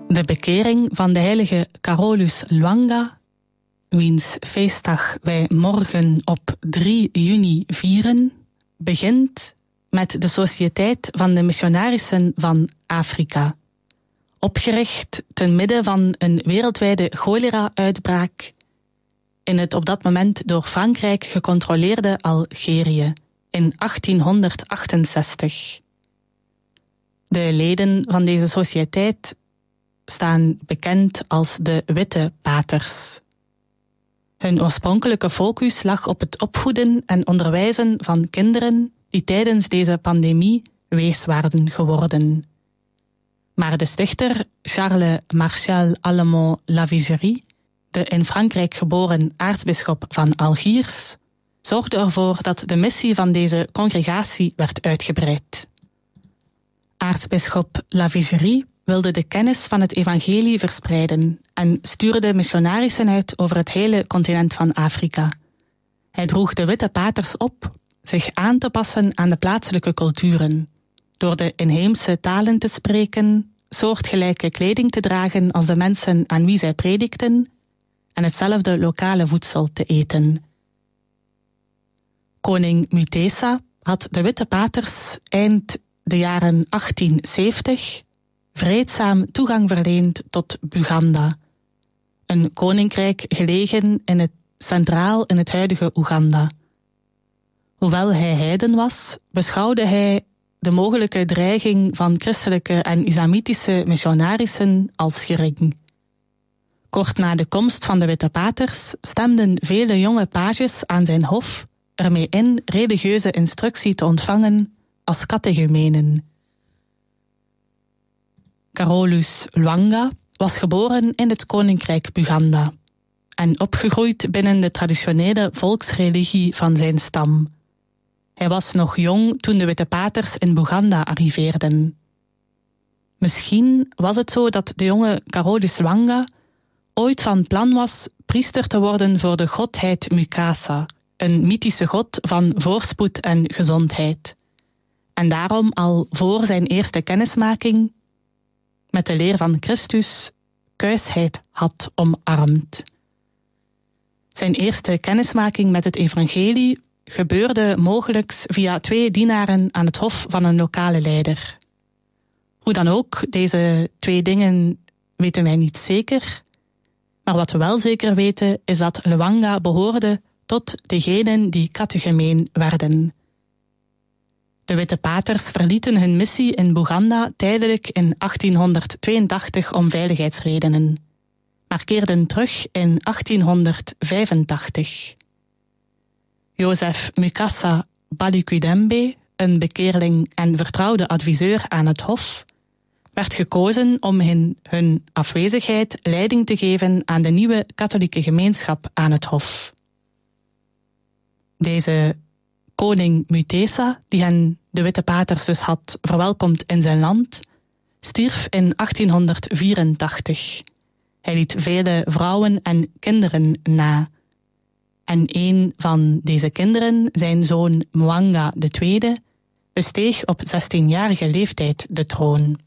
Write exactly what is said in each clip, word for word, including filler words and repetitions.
De bekering van de heilige Carolus Lwanga, wiens feestdag wij morgen op drie juni vieren, begint met de Sociëteit van de Missionarissen van Afrika. Opgericht ten midden van een wereldwijde cholera-uitbraak in het op dat moment door Frankrijk gecontroleerde Algerië in achttienhonderdachtenzestig. De leden van deze sociëteit staan bekend als de Witte Paters. Hun oorspronkelijke focus lag op het opvoeden en onderwijzen van kinderen die tijdens deze pandemie wees waren geworden. Maar de stichter Charles Martial Allemont Lavigerie, de in Frankrijk geboren aartsbisschop van Algiers, zorgde ervoor dat de missie van deze congregatie werd uitgebreid. Aartsbisschop Lavigerie wilde de kennis van het evangelie verspreiden en stuurde missionarissen uit over het hele continent van Afrika. Hij droeg de Witte Paters op zich aan te passen aan de plaatselijke culturen, door de inheemse talen te spreken, soortgelijke kleding te dragen als de mensen aan wie zij predikten en hetzelfde lokale voedsel te eten. Koning Mutesa had de Witte Paters eind de jaren achttienzeventig vreedzaam toegang verleend tot Buganda, een koninkrijk gelegen in het, centraal in het huidige Oeganda. Hoewel hij heiden was, beschouwde hij de mogelijke dreiging van christelijke en islamitische missionarissen als gering. Kort na de komst van de Witte Paters stemden vele jonge pages aan zijn hof ermee in religieuze instructie te ontvangen als catechumenen. Carolus Lwanga was geboren in het koninkrijk Buganda en opgegroeid binnen de traditionele volksreligie van zijn stam. Hij was nog jong toen de Witte Paters in Buganda arriveerden. Misschien was het zo dat de jonge Carolus Lwanga ooit van plan was priester te worden voor de godheid Mukasa, een mythische god van voorspoed en gezondheid, en daarom al voor zijn eerste kennismaking met de leer van Christus kuisheid had omarmd. Zijn eerste kennismaking met het evangelie gebeurde mogelijks via twee dienaren aan het hof van een lokale leider. Hoe dan ook, deze twee dingen weten wij niet zeker, maar wat we wel zeker weten is dat Lwanga behoorde tot degenen die catechumeen werden. De Witte Paters verlieten hun missie in Buganda tijdelijk in achttienhonderdtweeëntachtig om veiligheidsredenen, maar keerden terug in achttienhonderdvijfentachtig. Joseph Mukasa Balikwidembe, een bekeerling en vertrouwde adviseur aan het hof, werd gekozen om in hun afwezigheid leiding te geven aan de nieuwe katholieke gemeenschap aan het hof. Deze koning Mutesa, die hen de Witte Paters dus had verwelkomd in zijn land, stierf in achttienhonderdvierentachtig. Hij liet vele vrouwen en kinderen na. En een van deze kinderen, zijn zoon Mwanga de Tweede, besteeg op zestienjarige leeftijd de troon.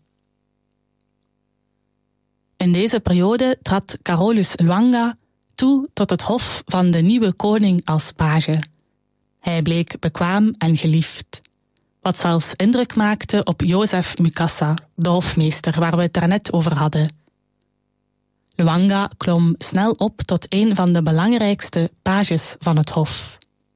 In deze periode trad Carolus Lwanga toe tot het hof van de nieuwe koning als page. Hij bleek bekwaam en geliefd, wat zelfs indruk maakte op Joseph Mukasa, de hofmeester waar we het daarnet over hadden. Lwanga klom snel op tot een van de belangrijkste pages van het hof.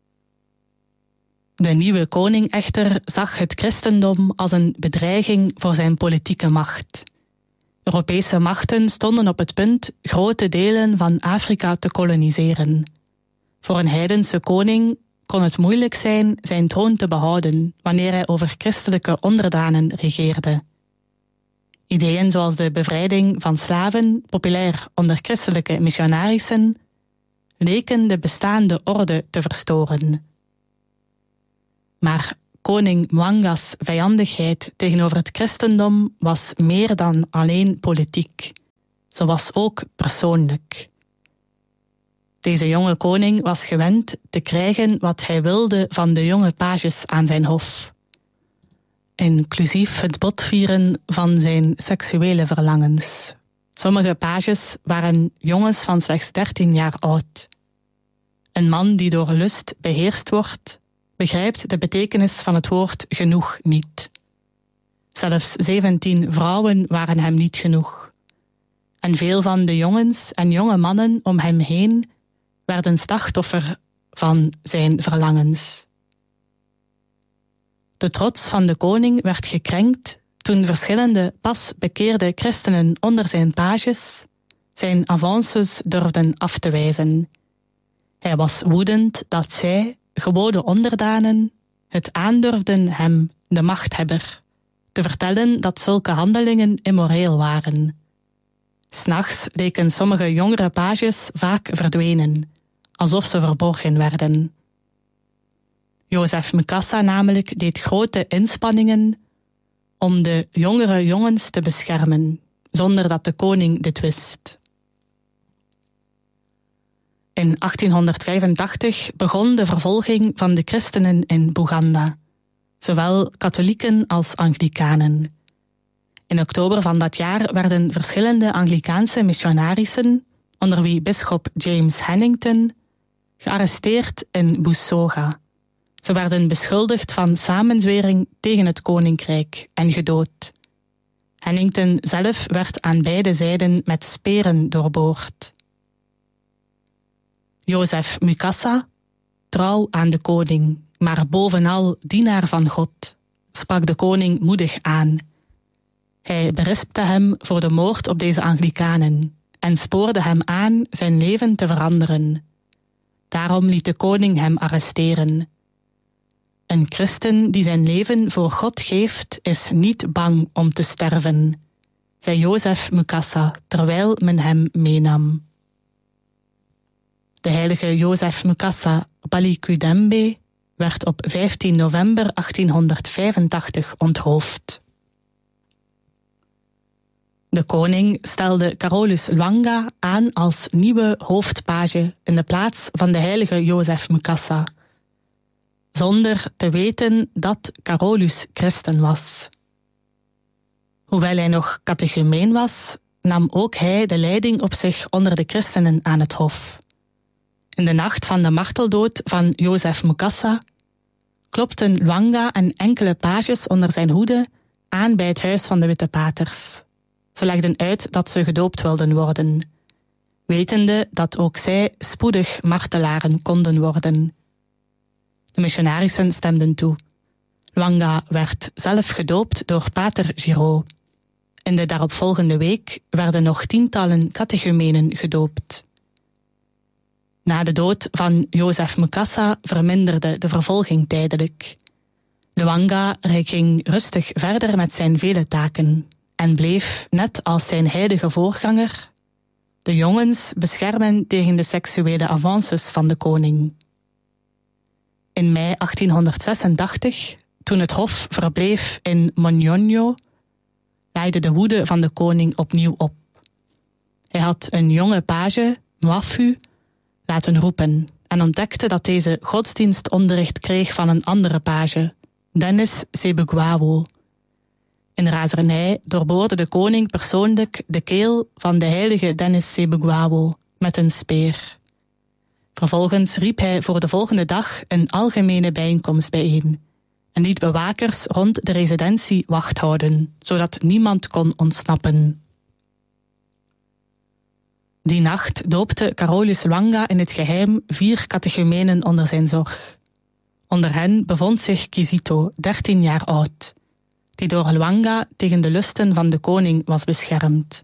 De nieuwe koning echter zag het christendom als een bedreiging voor zijn politieke macht. Europese machten stonden op het punt grote delen van Afrika te koloniseren. Voor een heidense koning kon het moeilijk zijn zijn troon te behouden wanneer hij over christelijke onderdanen regeerde. Ideeën zoals de bevrijding van slaven, populair onder christelijke missionarissen, leken de bestaande orde te verstoren. Maar koning Mwanga's vijandigheid tegenover het christendom was meer dan alleen politiek. Ze was ook persoonlijk. Deze jonge koning was gewend te krijgen wat hij wilde van de jonge pages aan zijn hof, inclusief het botvieren van zijn seksuele verlangens. Sommige pages waren jongens van slechts dertien jaar oud. Een man die door lust beheerst wordt, begrijpt de betekenis van het woord genoeg niet. Zelfs zeventien vrouwen waren hem niet genoeg. En veel van de jongens en jonge mannen om hem heen werden slachtoffer van zijn verlangens. De trots van de koning werd gekrenkt toen verschillende pas bekeerde christenen onder zijn pages zijn avances durfden af te wijzen. Hij was woedend dat zij, gewone onderdanen, het aandurfden hem, de machthebber, te vertellen dat zulke handelingen immoreel waren. 'S Nachts leken sommige jongere pages vaak verdwenen, alsof ze verborgen werden. Jozef Mukasa namelijk deed grote inspanningen om de jongere jongens te beschermen, zonder dat de koning dit wist. In achttienhonderdvijfentachtig begon de vervolging van de christenen in Boeganda, zowel katholieken als Anglikanen. In oktober van dat jaar werden verschillende Anglikaanse missionarissen, onder wie bisschop James Hannington, gearresteerd in Busoga. Ze werden beschuldigd van samenzwering tegen het koninkrijk en gedood. Hannington zelf werd aan beide zijden met speren doorboord. Jozef Mukasa, trouw aan de koning, maar bovenal dienaar van God, sprak de koning moedig aan. Hij berispte hem voor de moord op deze Anglikanen en spoorde hem aan zijn leven te veranderen. Daarom liet de koning hem arresteren. Een christen die zijn leven voor God geeft, is niet bang om te sterven, zei Jozef Mukasa terwijl men hem meenam. De heilige Jozef Mukasa Balikudembe werd op vijftien november achttienhonderdvijfentachtig onthoofd. De koning stelde Carolus Lwanga aan als nieuwe hoofdpage in de plaats van de heilige Jozef Mukasa, zonder te weten dat Carolus christen was. Hoewel hij nog catechumeen was, nam ook hij de leiding op zich onder de christenen aan het hof. In de nacht van de marteldood van Jozef Mukasa klopten Lwanga en enkele pages onder zijn hoede aan bij het huis van de Witte Paters. Ze legden uit dat ze gedoopt wilden worden, wetende dat ook zij spoedig martelaren konden worden. De missionarissen stemden toe. Lwanga werd zelf gedoopt door pater Giraud. In de daaropvolgende week werden nog tientallen catechumenen gedoopt. Na de dood van Jozef Mukasa verminderde de vervolging tijdelijk. Lwanga ging rustig verder met zijn vele taken en bleef, net als zijn heilige voorganger, de jongens beschermen tegen de seksuele avances van de koning. In mei achttienhonderdzesentachtig, toen het hof verbleef in Monyonyo, leidde de woede van de koning opnieuw op. Hij had een jonge page, Mwafu, laten roepen en ontdekte dat deze godsdienstonderricht kreeg van een andere page, Dennis Sebugwawo. In razernij doorboorde de koning persoonlijk de keel van de heilige Dennis Sebugwawo met een speer. Vervolgens riep hij voor de volgende dag een algemene bijeenkomst bijeen en liet bewakers rond de residentie wacht houden, zodat niemand kon ontsnappen. Die nacht doopte Carolus Lwanga in het geheim vier catechumenen onder zijn zorg. Onder hen bevond zich Kizito, dertien jaar oud, die door Lwanga tegen de lusten van de koning was beschermd.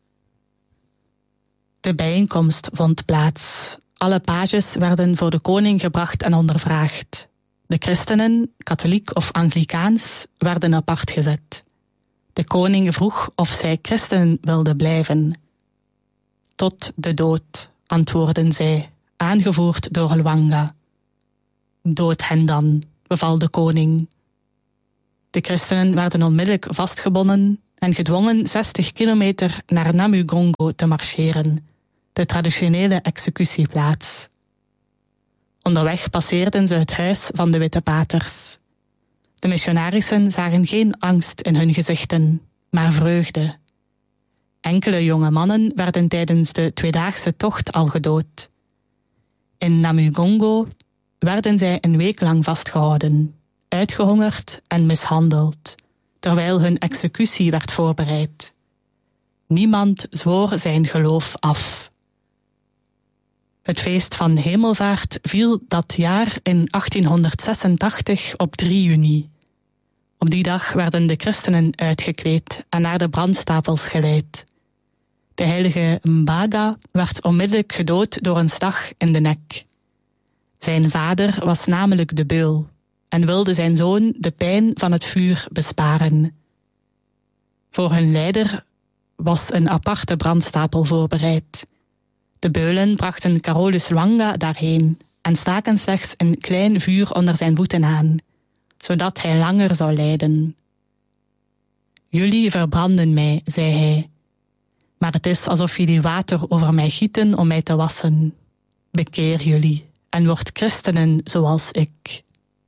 De bijeenkomst vond plaats. Alle pages werden voor de koning gebracht en ondervraagd. De christenen, katholiek of Anglikaans, werden apart gezet. De koning vroeg of zij christenen wilden blijven. Tot de dood, antwoordden zij, aangevoerd door Lwanga. Dood hen dan, beval de koning. De christenen werden onmiddellijk vastgebonden en gedwongen zestig kilometer naar Namugongo te marcheren, de traditionele executieplaats. Onderweg passeerden ze het huis van de Witte Paters. De missionarissen zagen geen angst in hun gezichten, maar vreugde. Enkele jonge mannen werden tijdens de tweedaagse tocht al gedood. In Namugongo werden zij een week lang vastgehouden, uitgehongerd en mishandeld, terwijl hun executie werd voorbereid. Niemand zwoer zijn geloof af. Het feest van Hemelvaart viel dat jaar in achttienhonderdzesentachtig op drie juni. Op die dag werden de christenen uitgekleed en naar de brandstapels geleid. De heilige Mbaga werd onmiddellijk gedood door een slag in de nek. Zijn vader was namelijk de beul en wilde zijn zoon de pijn van het vuur besparen. Voor hun leider was een aparte brandstapel voorbereid. De beulen brachten Carolus Lwanga daarheen en staken slechts een klein vuur onder zijn voeten aan, zodat hij langer zou lijden. Jullie verbranden mij, zei hij, maar het is alsof jullie water over mij gieten om mij te wassen. Bekeer jullie en word christenen zoals ik.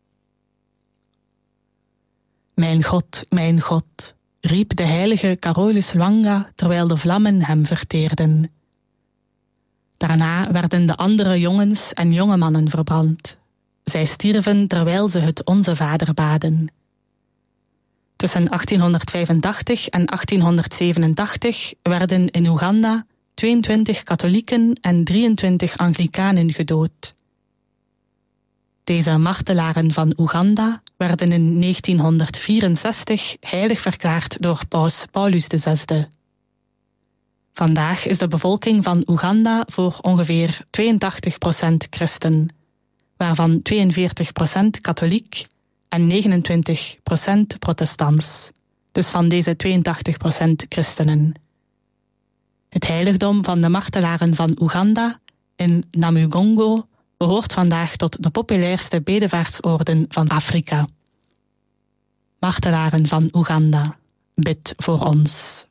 Mijn God, mijn God, riep de heilige Carolus Lwanga terwijl de vlammen hem verteerden. Daarna werden de andere jongens en jonge mannen verbrand. Zij stierven terwijl ze het Onze Vader baden. Tussen achttienhonderdvijfentachtig en achttienhonderdzevenentachtig werden in Oeganda tweeëntwintig katholieken en drieëntwintig Anglikanen gedood. Deze martelaren van Oeganda werden in negentienhonderdvierenzestig heilig verklaard door paus Paulus de Zesde. Vandaag is de bevolking van Oeganda voor ongeveer tweeëntachtig procent christen, waarvan tweeënveertig procent katholiek en negenentwintig procent protestants, dus van deze tweeëntachtig procent christenen. Het heiligdom van de martelaren van Oeganda in Namugongo behoort vandaag tot de populairste bedevaartsorden van Afrika. Martelaren van Oeganda, bid voor ons.